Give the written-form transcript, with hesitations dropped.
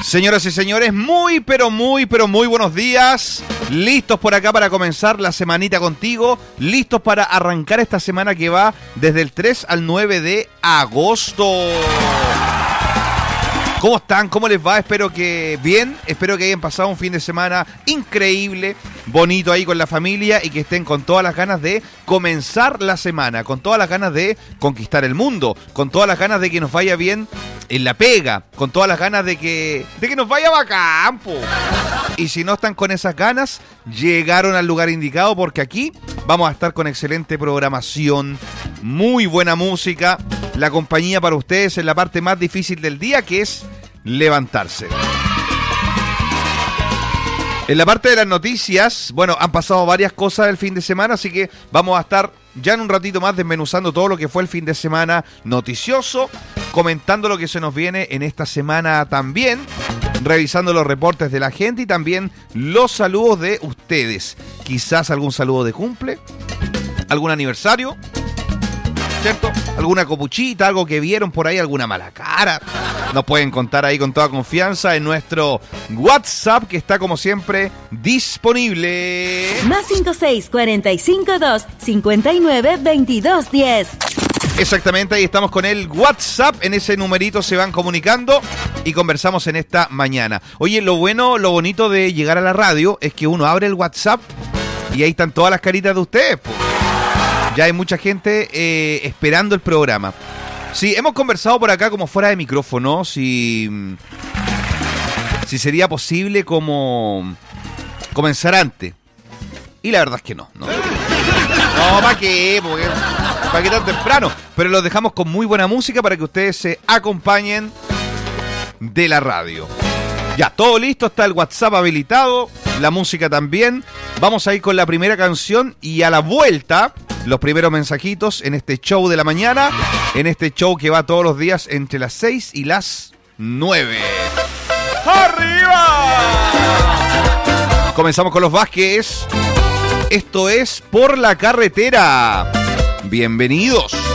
Señoras y señores, muy buenos días. Listos por acá para comenzar la semanita contigo. Listos para arrancar esta semana que va desde el 3 al 9 de agosto. ¿Cómo están? ¿Cómo les va? Espero que bien. Espero que hayan pasado un fin de semana increíble, bonito ahí con la familia y que estén con todas las ganas de comenzar la semana, con todas las ganas de conquistar el mundo, con todas las ganas de que nos vaya bien en la pega, con todas las ganas de que nos vaya bacán, po. Y si no están con esas ganas, llegaron al lugar indicado porque aquí vamos a estar con excelente programación, muy buena música, la compañía para ustedes en la parte más difícil del día, que es levantarse. En la parte de las noticias, bueno, han pasado varias cosas el fin de semana, así que vamos a estar ya en un ratito más desmenuzando todo lo que fue el fin de semana noticioso, comentando lo que se nos viene en esta semana también, revisando los reportes de la gente y también los saludos de ustedes. Quizás algún saludo de cumple, algún aniversario, ¿cierto? Alguna copuchita, algo que vieron por ahí, alguna mala cara. Nos pueden contar ahí con toda confianza en nuestro WhatsApp, que está como siempre disponible. Más 56452592210. Exactamente, ahí estamos con el WhatsApp. En ese numerito se van comunicando y conversamos en esta mañana. Oye, lo bonito de llegar a la radio es que uno abre el WhatsApp y ahí están todas las caritas de ustedes, po. Ya hay mucha gente esperando el programa. Sí, hemos conversado por acá como fuera de micrófono, si sería posible como comenzar antes. Y la verdad es que no. No, ¿para qué? ¿Para qué tan temprano? Pero los dejamos con muy buena música para que ustedes se acompañen de la radio. Ya, todo listo, está el WhatsApp habilitado, la música también. Vamos a ir con la primera canción y a la vuelta los primeros mensajitos en este show de la mañana, en este show que va todos los días entre las 6 y las 9. ¡Arriba! Comenzamos con los Vázquez. Esto es Por la Carretera. Bienvenidos.